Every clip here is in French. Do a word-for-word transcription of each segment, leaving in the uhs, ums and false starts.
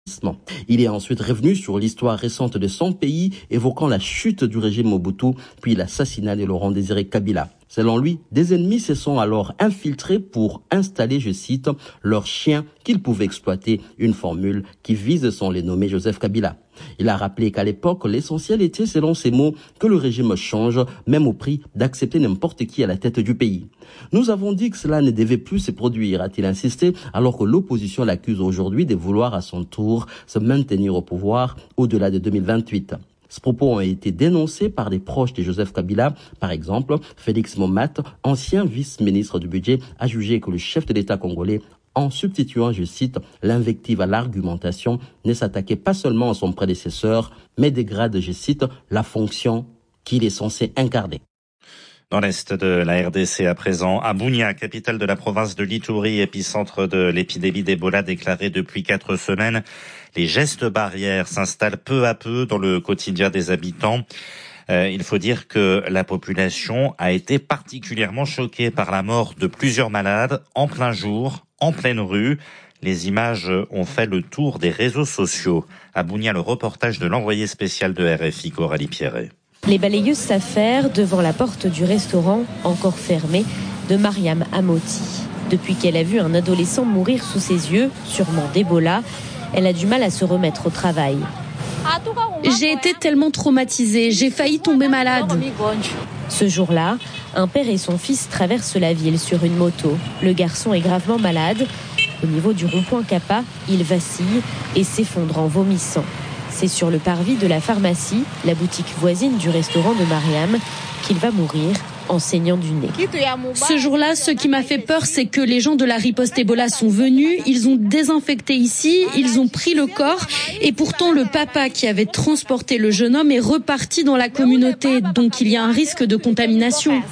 Il est ensuite revenu sur l'histoire récente de son pays, évoquant la chute du régime Mobutu, puis l'assassinat de Laurent Désiré Kabila. Selon lui, des ennemis se sont alors infiltrés pour installer, je cite, leurs chiens qu'ils pouvaient exploiter, une formule qui vise son les nommé Joseph Kabila. Il a rappelé qu'à l'époque, l'essentiel était, selon ses mots, que le régime change, même au prix d'accepter n'importe qui à la tête du pays. Nous avons dit que cela ne devait plus se produire, a-t-il insisté, alors que l'opposition l'accuse aujourd'hui de vouloir à son tour se maintenir au pouvoir au-delà de deux mille vingt-huit. Ces propos ont été dénoncés par des proches de Joseph Kabila. Par exemple, Félix Momat, ancien vice-ministre du budget, a jugé que le chef de l'État congolais, en substituant, je cite, l'invective à l'argumentation, ne s'attaquait pas seulement à son prédécesseur, mais dégrade, je cite, la fonction qu'il est censé incarner. Dans l'est de la R D C à présent, à Bunia, capitale de la province de l'Ituri, épicentre de l'épidémie d'Ebola déclarée depuis quatre semaines, les gestes barrières s'installent peu à peu dans le quotidien des habitants. Euh, il faut dire que la population a été particulièrement choquée par la mort de plusieurs malades en plein jour, en pleine rue. Les images ont fait le tour des réseaux sociaux. À Bunia, le reportage de l'envoyé spécial de R F I, Coralie Pierret. Les balayeuses s'affairent devant la porte du restaurant, encore fermée, de Mariam Amoti. Depuis qu'elle a vu un adolescent mourir sous ses yeux, sûrement d'Ebola, elle a du mal à se remettre au travail. J'ai été tellement traumatisée, j'ai failli tomber malade. Ce jour-là, un père et son fils traversent la ville sur une moto. Le garçon est gravement malade. Au niveau du rond-point Kappa, il vacille et s'effondre en vomissant. C'est sur le parvis de la pharmacie, la boutique voisine du restaurant de Mariam, qu'il va mourir en saignant du nez. Ce jour-là, ce qui m'a fait peur, c'est que les gens de la riposte Ebola sont venus, ils ont désinfecté ici, ils ont pris le corps, et pourtant le papa qui avait transporté le jeune homme est reparti dans la communauté, donc il y a un risque de contamination.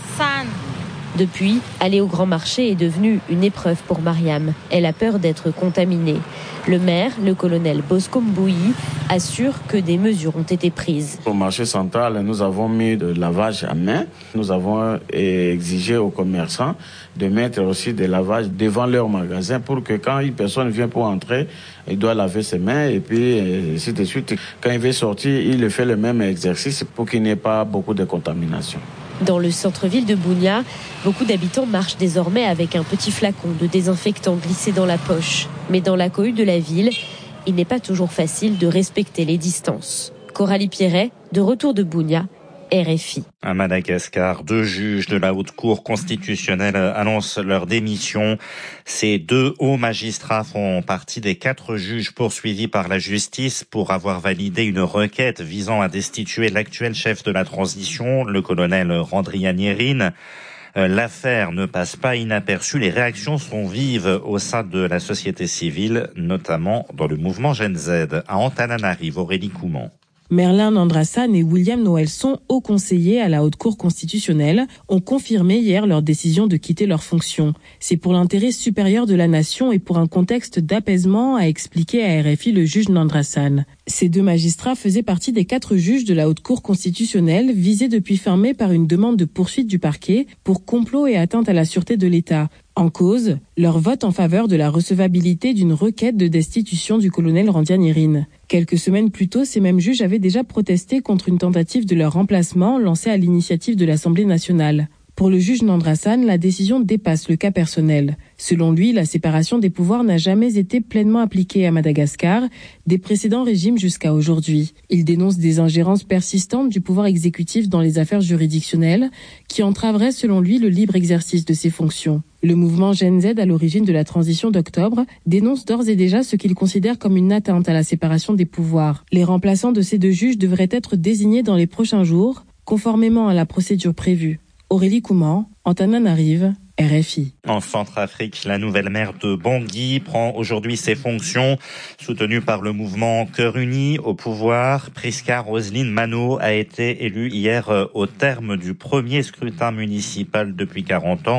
Depuis, aller au grand marché est devenu une épreuve pour Mariam. Elle a peur d'être contaminée. Le maire, le colonel Bosco Mbouyi, assure que des mesures ont été prises. Au marché central, nous avons mis de lavage à main. Nous avons exigé aux commerçants de mettre aussi des lavages devant leur magasin pour que quand une personne vient pour entrer, il doit laver ses mains et puis ainsi de suite. Quand il veut sortir, il fait le même exercice pour qu'il n'y ait pas beaucoup de contamination. Dans le centre-ville de Bunia, beaucoup d'habitants marchent désormais avec un petit flacon de désinfectant glissé dans la poche. Mais dans la cohue de la ville, il n'est pas toujours facile de respecter les distances. Coralie Pierret, de retour de Bunia, R F I. À Madagascar, deux juges de la Haute Cour constitutionnelle annoncent leur démission. Ces deux hauts magistrats font partie des quatre juges poursuivis par la justice pour avoir validé une requête visant à destituer l'actuel chef de la transition, le colonel Randrianirine. L'affaire ne passe pas inaperçue. Les réactions sont vives au sein de la société civile, notamment dans le mouvement Gen Z. À Antananarive, Aurélie Couman. Merlin Nandrassan et William Noëlson, hauts conseillers à la Haute Cour constitutionnelle, ont confirmé hier leur décision de quitter leurs fonctions. C'est pour l'intérêt supérieur de la nation et pour un contexte d'apaisement, a expliqué à R F I le juge Nandrassan. Ces deux magistrats faisaient partie des quatre juges de la Haute Cour constitutionnelle visés depuis fin mai par une demande de poursuite du parquet pour complot et atteinte à la sûreté de l'État. En cause, leur vote en faveur de la recevabilité d'une requête de destitution du colonel Randrianirine. Quelques semaines plus tôt, ces mêmes juges avaient déjà protesté contre une tentative de leur remplacement lancée à l'initiative de l'Assemblée nationale. Pour le juge Nandrassan, la décision dépasse le cas personnel. Selon lui, la séparation des pouvoirs n'a jamais été pleinement appliquée à Madagascar, des précédents régimes jusqu'à aujourd'hui. Il dénonce des ingérences persistantes du pouvoir exécutif dans les affaires juridictionnelles qui entraveraient selon lui le libre exercice de ses fonctions. Le mouvement Gen Z, à l'origine de la transition d'octobre, dénonce d'ores et déjà ce qu'il considère comme une atteinte à la séparation des pouvoirs. Les remplaçants de ces deux juges devraient être désignés dans les prochains jours, conformément à la procédure prévue. Aurélie Couman, Antananarive, R F I. En Centrafrique, la nouvelle maire de Bangui prend aujourd'hui ses fonctions. Soutenue par le mouvement Cœur Uni au pouvoir, Priska Roselyne Mano a été élue hier au terme du premier scrutin municipal depuis quarante ans.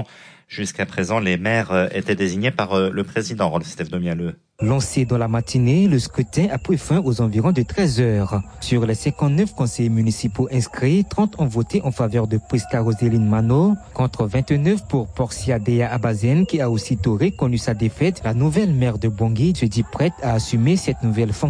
Jusqu'à présent, les maires étaient désignés par le président, Rolf Domialeux. Lancé dans la matinée, le scrutin a pris fin aux environs de treize heures. Sur les cinquante-neuf conseillers municipaux inscrits, trente ont voté en faveur de Prisca Roseline Mano, contre vingt-neuf pour Portia Dea Abazen, qui a aussitôt reconnu sa défaite. La nouvelle maire de Bangui se dit prête à assumer cette nouvelle fonction.